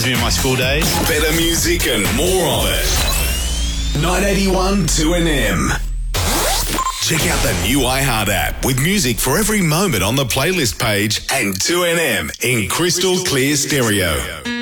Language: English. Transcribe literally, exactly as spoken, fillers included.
Reminds me of my school days. Better music and more of it. nine eighty-one two N M. Check out the new iHeart app with music for every moment on the playlist page and two N M in crystal clear stereo.